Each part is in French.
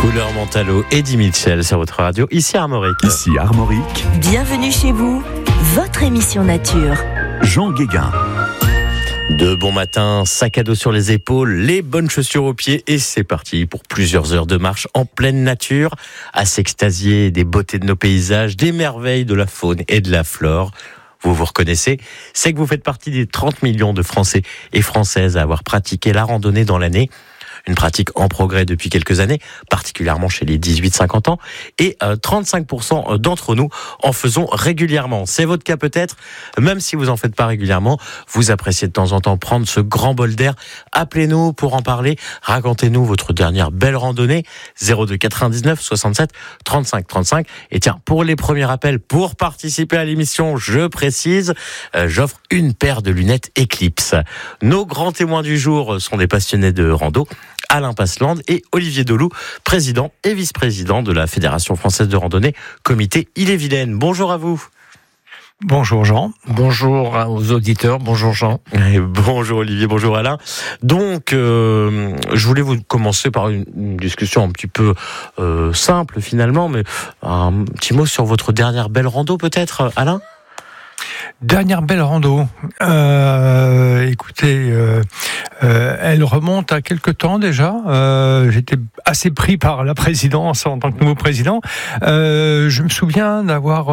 Couleur Mentalo, Eddie Mitchell sur votre radio, ici Armorique. Ici Armorique. Bienvenue chez vous, votre émission nature. Jean Guéguin. De bon matin, sac à dos sur les épaules, les bonnes chaussures aux pieds et c'est parti pour plusieurs heures de marche en pleine nature, à s'extasier des beautés de nos paysages, des merveilles de la faune et de la flore. Vous vous reconnaissez, c'est que vous faites partie des 30 millions de Français et Françaises à avoir pratiqué la randonnée dans l'année. Une pratique en progrès depuis quelques années, particulièrement chez les 18-50 ans, et 35% d'entre nous en faisons régulièrement. C'est votre cas peut-être, même si vous en faites pas régulièrement, vous appréciez de temps en temps prendre ce grand bol d'air. Appelez-nous pour en parler, racontez-nous votre dernière belle randonnée, 02 99 67 35 35. Et tiens, pour les premiers appels, pour participer à l'émission, je précise, j'offre une paire de lunettes Eclipse. Nos grands témoins du jour sont des passionnés de rando, Alain Passeland et Olivier Deloup, président et vice-président de la Fédération française de randonnée, comité Ille-et-Vilaine. Bonjour à vous. Bonjour Jean. Bonjour aux auditeurs, bonjour Jean. Et bonjour Olivier, bonjour Alain. Donc, je voulais vous commencer par une discussion un petit peu simple finalement, mais un petit mot sur votre dernière belle rando peut-être, Alain ? Dernière belle rando. Écoutez, elle remonte à quelque temps déjà. J'étais assez pris par la présidence en tant que nouveau président. Je me souviens d'avoir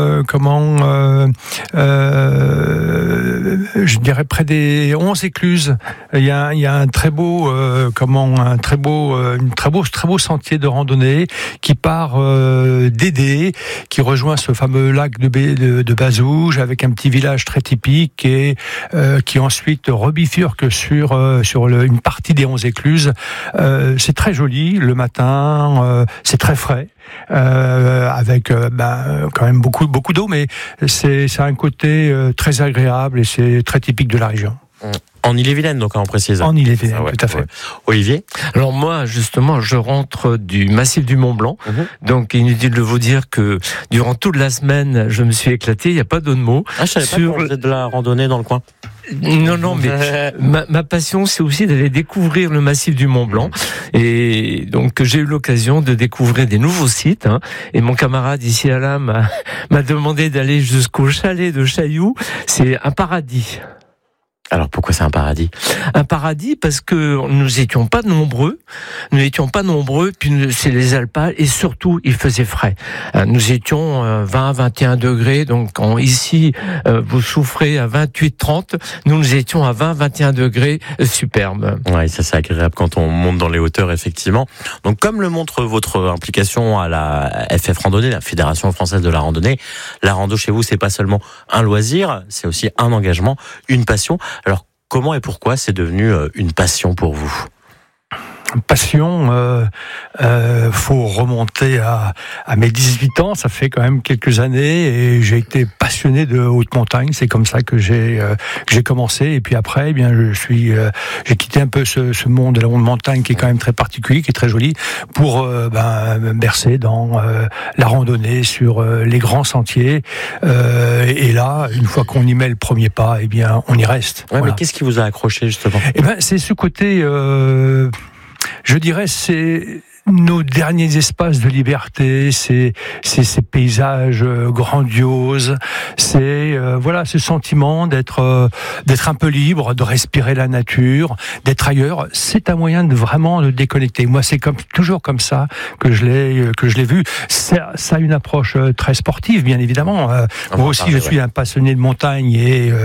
je dirais près des 11 écluses. Il y a un très beau très beau sentier de randonnée qui part d'Édé, qui rejoint ce fameux lac de Bazouges avec un petit village très typique et qui ensuite rebifurque sur une partie des 11 écluses. C'est très joli le matin, c'est très frais. Avec quand même beaucoup d'eau, mais c'est un côté très agréable et c'est très typique de la région. En Ille-et-Vilaine, donc on précise. En Ille-et-Vilaine, tout à fait. Ouais. Olivier ? Alors moi, justement, je rentre du massif du Mont-Blanc, donc inutile de vous dire que durant toute la semaine, je me suis éclaté, il n'y a pas d'autre mot. Je savais pas que vous faisiez de la randonnée dans le coin. Non, mais ma passion, c'est aussi d'aller découvrir le massif du Mont-Blanc. Et donc, j'ai eu l'occasion de découvrir des nouveaux sites. Et mon camarade ici, Alain, m'a demandé d'aller jusqu'au chalet de Chailloux. C'est un paradis. Alors pourquoi c'est un paradis ? Un paradis parce que nous étions pas nombreux, puis c'est les alpins et surtout il faisait frais. Nous étions 20-21 degrés, donc ici vous souffrez à 28-30, nous étions à 20-21 degrés, superbe. Ouais, ça c'est agréable quand on monte dans les hauteurs effectivement. Donc comme le montre votre implication à la FF Randonnée, la Fédération française de la randonnée, la rando chez vous c'est pas seulement un loisir, c'est aussi un engagement, une passion. Alors, comment et pourquoi c'est devenu une passion pour vous ? Passion, faut remonter à mes 18 ans, ça fait quand même quelques années et j'ai été passionné de haute montagne, c'est comme ça que j'ai commencé et puis après eh bien j'ai quitté un peu ce monde de la haute montagne qui est quand même très particulier, qui est très joli pour me bercer dans la randonnée sur les grands sentiers et là, une fois qu'on y met le premier pas, eh bien on y reste. Ouais, voilà. Mais qu'est-ce qui vous a accroché justement ? Eh ben c'est ce côté je dirais, c'est nos derniers espaces de liberté, c'est ces paysages grandioses, c'est ce sentiment d'être un peu libre, de respirer la nature, d'être ailleurs. C'est un moyen de vraiment de déconnecter. Moi, c'est toujours comme ça que je l'ai vu. Ça a une approche très sportive, bien évidemment. Moi aussi, je suis un passionné de montagne et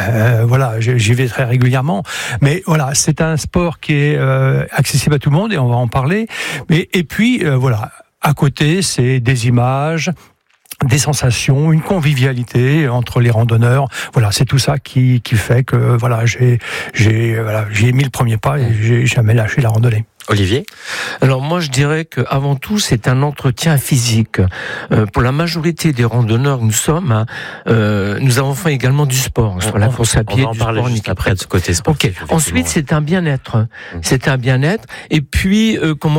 j'y vais très régulièrement. Mais voilà, c'est un sport qui est accessible à tout le monde et on va en parler. Et puis, à côté, c'est des images, des sensations, une convivialité entre les randonneurs. Voilà, c'est tout ça qui fait que j'ai mis le premier pas et j'ai jamais lâché la randonnée. Olivier ? Alors moi je dirais que avant tout c'est un entretien physique. Pour la majorité des randonneurs que nous sommes, nous avons fait également du sport, soit la course à pied, on va en parler juste après de ce côté sportif. Ok. Ensuite c'est un bien-être. C'est un bien-être. Et puis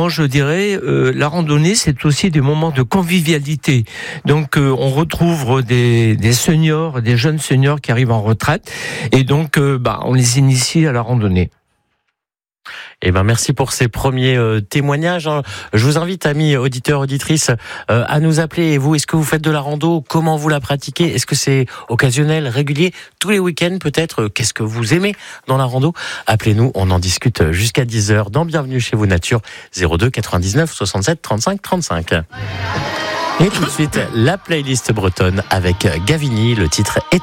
la randonnée c'est aussi des moments de convivialité. Donc on retrouve des seniors, des jeunes seniors qui arrivent en retraite, et donc on les initie à la randonnée. Eh ben, merci pour ces premiers témoignages. Je vous invite, amis auditeurs, auditrices, à nous appeler. Et vous, est-ce que vous faites de la rando? Comment vous la pratiquez? Est-ce que c'est occasionnel, régulier? Tous les week-ends, peut-être? Qu'est-ce que vous aimez dans la rando? Appelez-nous, on en discute jusqu'à 10h dans Bienvenue chez vous Nature, 02 99 67 35 35. Et tout de suite, la playlist bretonne avec Gavini, le titre « Et toi ».